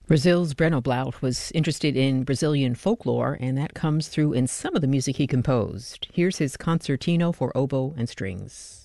Brazil's Breno Blaut was interested in Brazilian folklore, and that comes through in some of the music he composed. Here's his concertino for oboe and strings.